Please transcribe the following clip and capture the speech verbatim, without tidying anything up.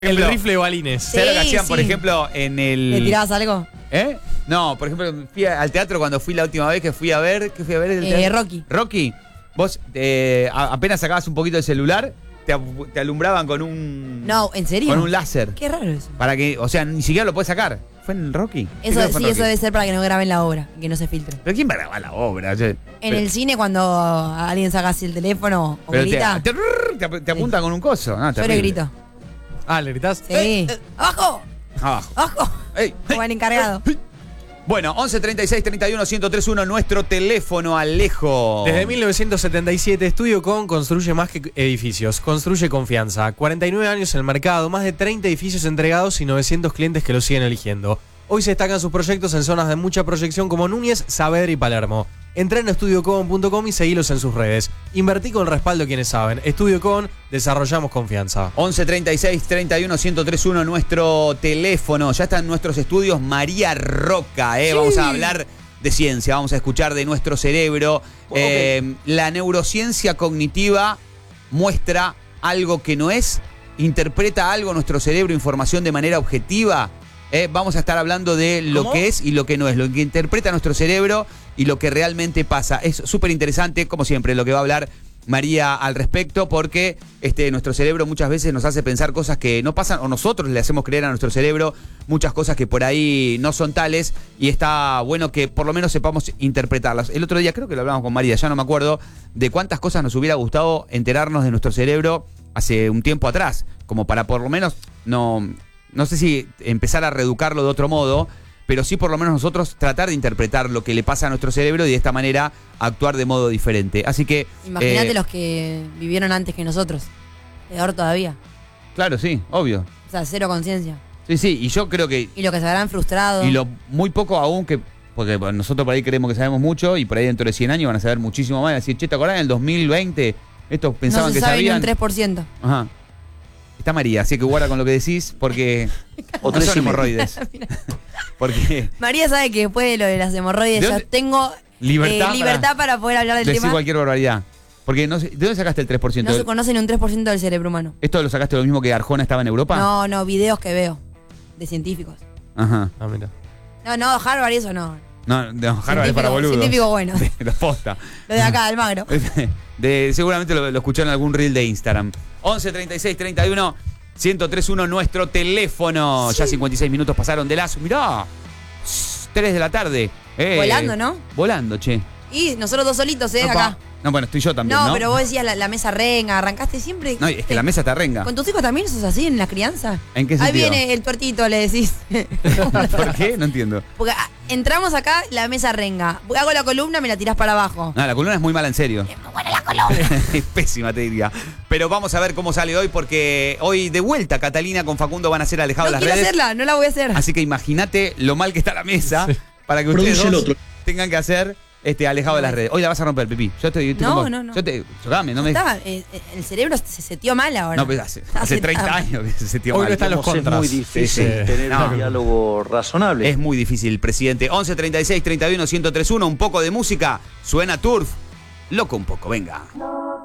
El rifle de balines. Sí, ¿Sabes lo que hacían, sí. por ejemplo, en el. ¿Le tirabas algo? ¿Eh? No, por ejemplo, fui a- al teatro cuando fui la última vez que fui a ver. ¿Qué fui a ver? El Eh, teatro? Rocky. Rocky. Vos eh, a- apenas sacabas un poquito el celular, te, ap- te alumbraban con un. No, ¿en serio? Con un láser. Qué raro eso. Para que, o sea, ni siquiera lo puedes sacar. ¿Fue en el Rocky? Eso Creo que fue sí, en eso Rocky. debe ser para que no graben la obra, que no se filtre. ¿Pero quién va a grabar la obra? Che? En Pero- el cine, cuando alguien saca así el teléfono o pero te, grita, te, te- te apunta con un coso. No, yo le terrible. grito. Ah, ¿le gritás? Sí. Eh, eh. ¡Abajo! Abajo. ¡Abajo! Ey, Como el encargado. Bueno, once treinta y seis treinta y uno ciento tres uno, nuestro teléfono, Alejo. Desde mil novecientos setenta y siete, Estudio Con construye más que edificios, construye confianza. cuarenta y nueve años en el mercado, más de treinta edificios entregados y novecientos clientes que lo siguen eligiendo. Hoy se destacan sus proyectos en zonas de mucha proyección como Núñez, Saavedra y Palermo. Entrá en estudio con punto com y seguilos en sus redes. Invertí con el respaldo de quienes saben. Estudio Con, desarrollamos confianza. once treinta y seis treinta y uno ciento tres uno, nuestro teléfono. Ya está en nuestros estudios María Roca. ¿eh? Vamos a hablar de ciencia, vamos a escuchar de nuestro cerebro. Eh, la neurociencia cognitiva muestra algo que no es, interpreta algo nuestro cerebro, información de manera objetiva. Eh, vamos a estar hablando de lo ¿Cómo? que es y lo que no es, lo que interpreta nuestro cerebro y lo que realmente pasa. Es súper interesante, como siempre, lo que va a hablar María al respecto, porque este, nuestro cerebro muchas veces nos hace pensar cosas que no pasan, o nosotros le hacemos creer a nuestro cerebro muchas cosas que por ahí no son tales, y está bueno que por lo menos sepamos interpretarlas. El otro día creo que lo hablamos con María, ya no me acuerdo de cuántas cosas nos hubiera gustado enterarnos de nuestro cerebro hace un tiempo atrás, como para por lo menos no... No sé si empezar a reeducarlo de otro modo, pero sí por lo menos nosotros tratar de interpretar lo que le pasa a nuestro cerebro y de esta manera actuar de modo diferente. Así que... Imagínate eh, los que vivieron antes que nosotros. Peor todavía. Claro, sí, obvio. O sea, cero conciencia. Sí, sí, y yo creo que... Y lo que se habrán frustrado. Y lo muy poco aún que... Porque bueno, nosotros por ahí creemos que sabemos mucho y por ahí dentro de cien años van a saber muchísimo más. Decir, che, ¿te acordás en el dos mil veinte? Estos pensaban no se que sabe ni sabían... un tres por ciento. Ajá. Está María, así que guarda con lo que decís porque... O no tres son y medio. hemorroides. Porque... María sabe que después de lo de las hemorroides ¿De ya dónde? tengo Libertad eh, libertad para... poder hablar del Decís tema. cualquier barbaridad. Porque no sé, ¿de dónde sacaste el tres por ciento? No se conoce ni un tres por ciento del cerebro humano. ¿Esto lo sacaste lo mismo que Arjona estaba en Europa? No, no, videos que veo de científicos. Ajá. Ah, mira. No, no, Harvard y eso no. No, de Harvard es para Científico- boludos. científico bueno. De, de posta. Lo de acá, Almagro. De, de- seguramente lo, lo escucharon en algún reel de Instagram. once treinta y seis treinta y uno ciento tres uno, nuestro teléfono. Ya cincuenta y seis minutos pasaron de las... Mirá, tres de la tarde. Eh, Volando, ¿no? Volando, che. Y nosotros dos solitos, ¿eh? No, Acá. pa- No, bueno, estoy yo también, No, ¿no? pero vos decías la, la mesa renga, arrancaste siempre. No, es que la mesa te arrenga. ¿Con tus hijos también sos así en la crianza? ¿En qué Ahí sentido? viene el tuertito, le decís. ¿Por qué? No entiendo. Porque ah, entramos acá, la mesa renga. Hago la columna, me la tirás para abajo. No, la columna es muy mala, en serio. Es muy buena la columna. Es pésima, te diría. Pero vamos a ver cómo sale hoy, porque hoy de vuelta Catalina con Facundo van a ser alejados No de las quiero redes. hacerla, no la voy a hacer. Así que imagínate lo mal que está la mesa para que Produce ustedes el dos otro. tengan que hacer este, alejado de las redes. Hoy la vas a romper, Pipi. Yo te, te No, como- no, no. Yo te. Chocame, no me. Está, eh, eh, el cerebro se setió mal ahora. No, pero hace, Está hace setado. treinta años que se setió Hoy mal. no están los Digamos, es contras. muy difícil Sí, sí. tener No. un diálogo razonable. Es muy difícil, presidente. once treinta y seis treinta y uno ciento tres uno, un poco de música. Suena Turf. Loco un poco, venga.